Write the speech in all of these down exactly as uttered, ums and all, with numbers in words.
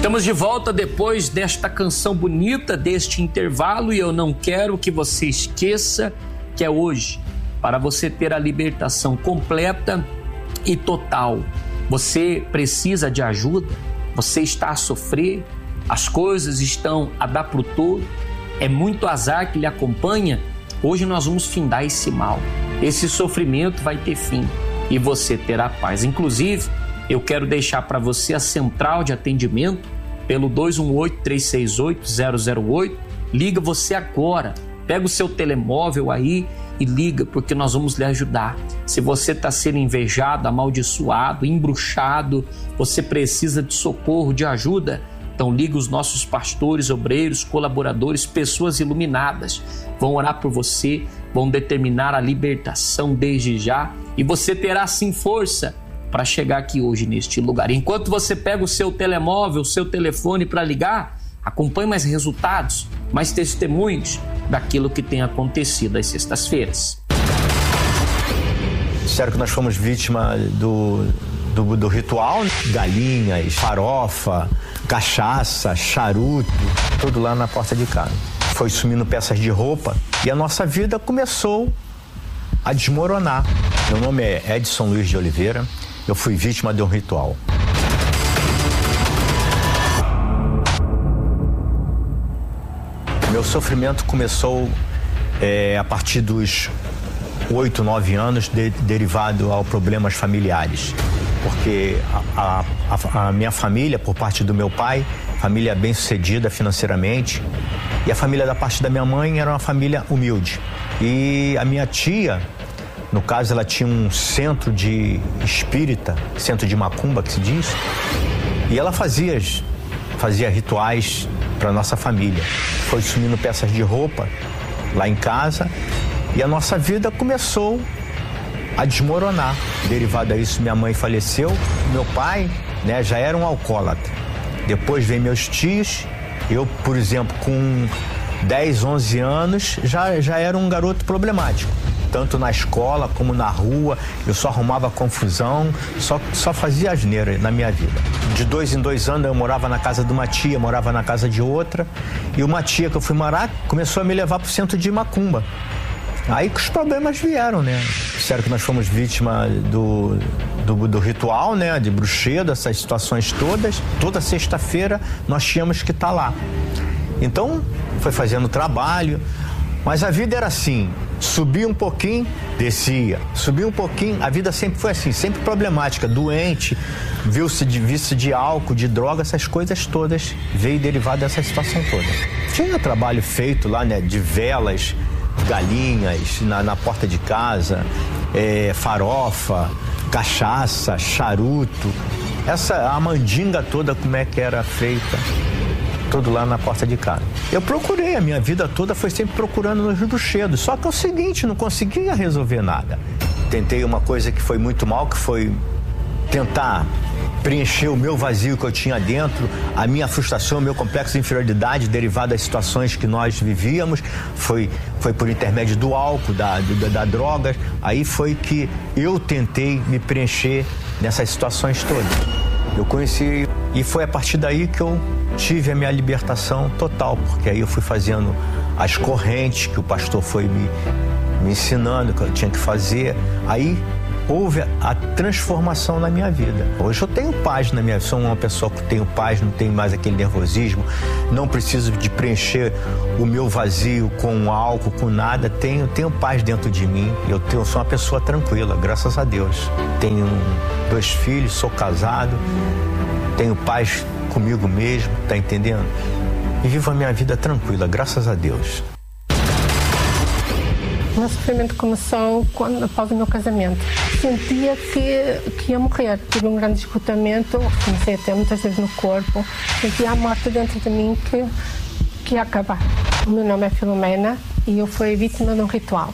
Estamos de volta depois desta canção bonita, deste intervalo, e eu não quero que você esqueça que é hoje, para você ter a libertação completa e total. Você precisa de ajuda, você está a sofrer, as coisas estão a dar pro todo, é muito azar que lhe acompanha. Hoje nós vamos findar esse mal, esse sofrimento vai ter fim e você terá paz. Inclusive, eu quero deixar para você a central de atendimento pelo dois um oito, três seis oito, zero zero oito. Liga você agora, pega o seu telemóvel aí e liga, porque nós vamos lhe ajudar. Se você está sendo invejado, amaldiçoado, embruxado, você precisa de socorro, de ajuda, então liga os nossos pastores, obreiros, colaboradores, pessoas iluminadas. Vão orar por você, vão determinar a libertação desde já e você terá sim força para chegar aqui hoje neste lugar. Enquanto você pega o seu telemóvel, o seu telefone para ligar, acompanhe mais resultados, mais testemunhos daquilo que tem acontecido às sextas-feiras. Sério que nós fomos vítima do, do, do ritual, galinhas, farofa, cachaça, charuto, tudo lá na porta de casa. Foi sumindo peças de roupa e a nossa vida começou a desmoronar. Meu nome é Edson Luiz de Oliveira. Eu fui vítima de um ritual. Meu sofrimento começou é, a partir dos oito, nove anos, de, derivado a problemas familiares. Porque a, a, a minha família, por parte do meu pai, família bem-sucedida financeiramente, e a família da parte da minha mãe era uma família humilde. E a minha tia, no caso, ela tinha um centro de espírita, centro de macumba, que se diz, e ela fazia, fazia rituais para nossa família. Foi sumindo peças de roupa lá em casa e a nossa vida começou a desmoronar. Derivado a isso, minha mãe faleceu, meu pai, né, já era um alcoólatra. Depois vem meus tios, eu, por exemplo, com dez, onze anos, já, já era um garoto problemático. Tanto na escola como na rua, eu só arrumava confusão, só, só fazia asneira na minha vida. De dois em dois anos eu morava na casa de uma tia, morava na casa de outra, e uma tia que eu fui morar começou a me levar para o centro de macumba. Aí que os problemas vieram, né? Sério que nós fomos vítima do, do, do ritual, né? De bruxeiro, dessas situações todas. Toda sexta-feira nós tínhamos que estar lá. Então, foi fazendo trabalho, mas a vida era assim. Subia um pouquinho, descia. Subia um pouquinho, a vida sempre foi assim, sempre problemática, doente, viu-se de vício de álcool, de droga, essas coisas todas veio derivado dessa situação toda. Tinha trabalho feito lá, né, de velas, galinhas na, na porta de casa, é, farofa, cachaça, charuto, essa a mandinga toda, como é que era feita. Tudo lá na porta de casa. Eu procurei, a minha vida toda foi sempre procurando nos bruxedos, só que é o seguinte, não conseguia resolver nada. Tentei uma coisa que foi muito mal, que foi tentar preencher o meu vazio que eu tinha dentro, a minha frustração, o meu complexo de inferioridade derivado das situações que nós vivíamos, foi, foi por intermédio do álcool, da, da, da droga, aí foi que eu tentei me preencher nessas situações todas. Eu conheci e foi a partir daí que eu tive a minha libertação total, porque aí eu fui fazendo as correntes que o pastor foi me, me ensinando que eu tinha que fazer. Aí houve a transformação na minha vida. Hoje eu tenho paz na minha vida, sou uma pessoa que tenho paz, não tenho mais aquele nervosismo, não preciso de preencher o meu vazio com álcool, com nada, tenho, tenho paz dentro de mim, eu, tenho, eu sou uma pessoa tranquila, graças a Deus. Tenho dois filhos, sou casado, tenho paz comigo mesmo, tá entendendo? E vivo a minha vida tranquila, graças a Deus. O meu sofrimento começou quando, após o meu casamento. Sentia que, que ia morrer. Tive um grande esgotamento, comecei a ter muitas vezes no corpo. Sentia a morte dentro de mim que, que ia acabar. O meu nome é Filomena e eu fui vítima de um ritual.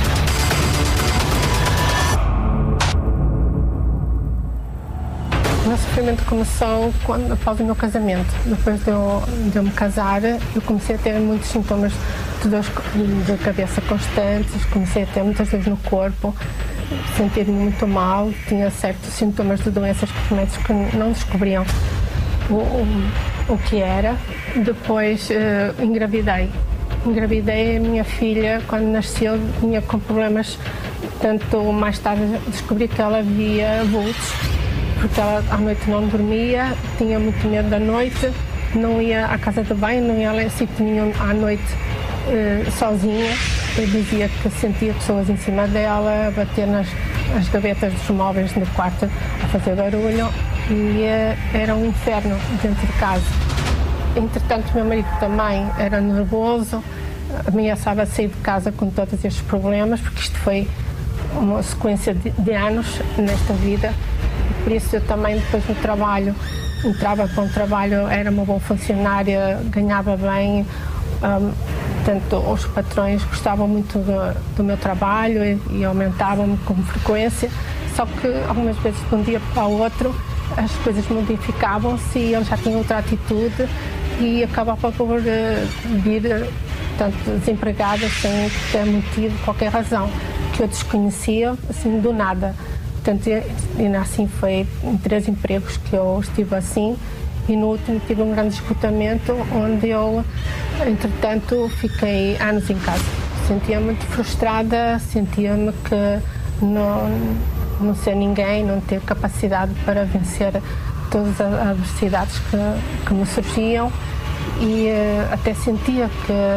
O meu sofrimento começou quando, após o meu casamento. Depois de eu, de eu me casar, eu comecei a ter muitos sintomas de dores de cabeça constantes, comecei a ter muitas vezes no corpo, sentir-me muito mal, tinha certos sintomas de doenças que os médicos não descobriam. O, o, o que era. Depois uh, engravidei. Engravidei a minha filha, quando nasceu, vinha com problemas. Tanto mais tarde descobri que ela via vultos, porque ela à noite não dormia, tinha muito medo da noite, não ia à casa de banho, não ia a sítio nenhum à noite uh, sozinha. Eu dizia que sentia pessoas em cima dela, a bater nas as gavetas dos móveis no quarto, a fazer barulho, e uh, era um inferno dentro de casa. Entretanto, meu marido também era nervoso, ameaçava a sair de casa com todos estes problemas, porque isto foi uma sequência de, de anos nesta vida. Por isso eu também, depois do trabalho, entrava para um trabalho, era uma boa funcionária, ganhava bem, um, portanto os patrões gostavam muito do, do meu trabalho e, e aumentavam-me com frequência, só que algumas vezes de um dia para o outro as coisas modificavam-se e eles já tinham outra atitude e acabava por uh, vir portanto, desempregada sem ter motivo, qualquer razão, que eu desconhecia, assim, do nada. Portanto, e assim foi em três empregos que eu estive assim, e no último tive um grande esgotamento, onde eu, entretanto, fiquei anos em casa. Sentia-me muito frustrada, sentia-me que não, não ser ninguém, não ter capacidade para vencer todas as adversidades que, que me surgiam, e uh, até sentia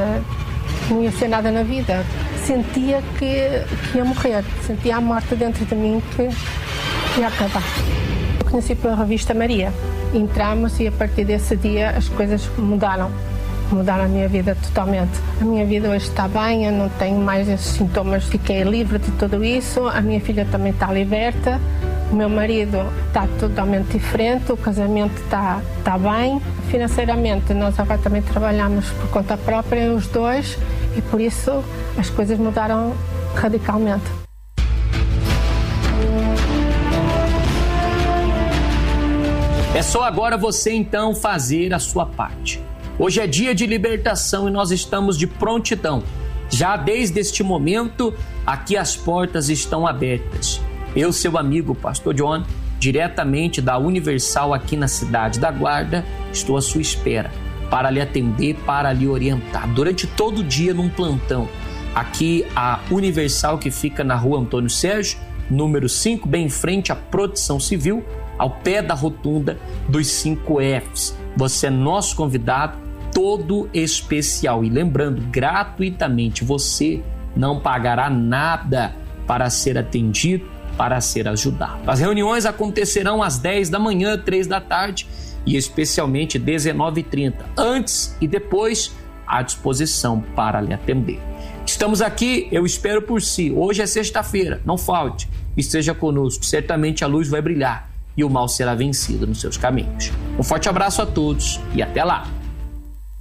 que não ia ser nada na vida. Sentia que, que ia morrer, sentia a morte dentro de mim que, que ia acabar. Eu conheci pela revista Maria, entramos e a partir desse dia as coisas mudaram, mudaram a minha vida totalmente. A minha vida hoje está bem, eu não tenho mais esses sintomas, fiquei livre de tudo isso, a minha filha também está liberta, o meu marido está totalmente diferente, o casamento está, está bem. Financeiramente nós agora também trabalhamos por conta própria, os dois, e por isso as coisas mudaram radicalmente. É só agora você então fazer a sua parte. Hoje é dia de libertação e nós estamos de prontidão. Já desde este momento, aqui as portas estão abertas. Eu, seu amigo, Pastor John, diretamente da Universal aqui na cidade da Guarda, estou à sua espera para lhe atender, para lhe orientar. Durante todo o dia num plantão. Aqui a Universal, que fica na rua Antônio Sérgio, número cinco, bem em frente à Proteção Civil, ao pé da rotunda dos cinco Fs. Você é nosso convidado, todo especial. E lembrando, gratuitamente, você não pagará nada para ser atendido, para ser ajudado. As reuniões acontecerão às dez da manhã, três da tarde e especialmente dezenove e trinta. Antes e depois, à disposição para lhe atender. Estamos aqui, eu espero por si. Hoje é sexta-feira, não falte. Esteja conosco, certamente a luz vai brilhar e o mal será vencido nos seus caminhos. Um forte abraço a todos e até lá.